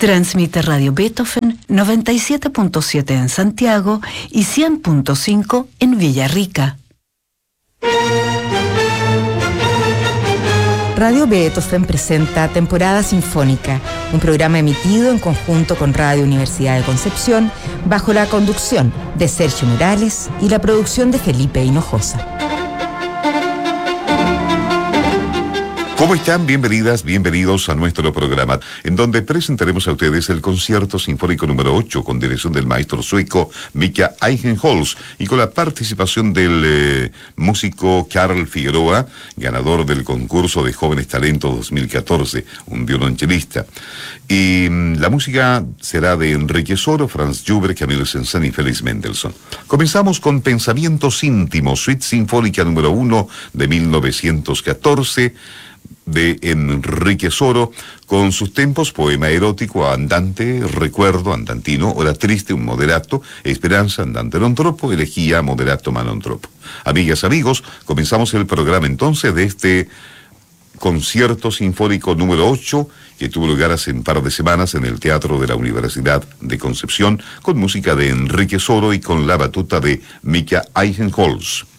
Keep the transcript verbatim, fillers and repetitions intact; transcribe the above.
Transmite Radio Beethoven noventa y siete punto siete en Santiago y cien punto cinco en Villarrica. Radio Beethoven presenta Temporada Sinfónica, un programa emitido en conjunto con Radio Universidad de Concepción, bajo la conducción de Sergio Morales y la producción de Felipe Hinojosa. ¿Cómo están? Bienvenidas, bienvenidos a nuestro programa, en donde presentaremos a ustedes el Concierto Sinfónico número ocho, con dirección del maestro sueco Mika Eichenholz, y con la participación del eh, músico Carl Figueroa, ganador del concurso de Jóvenes Talentos dos mil catorce, un violonchelista. Y mm, la música será de Enrique Soro, Franz Schubert, Camilo Saint-Saëns y Félix Mendelssohn. Comenzamos con Pensamientos Íntimos, Suite Sinfónica número uno de mil novecientos catorce, de Enrique Soro, con sus tempos: poema erótico, andante, recuerdo, andantino, hora triste, un moderato, esperanza, andante non troppo, elegía, moderato, ma non troppo. Amigas, amigos, comenzamos el programa entonces de este Concierto Sinfónico número ocho, que tuvo lugar hace un par de semanas en el Teatro de la Universidad de Concepción, con música de Enrique Soro y con la batuta de Mika Eichenholz.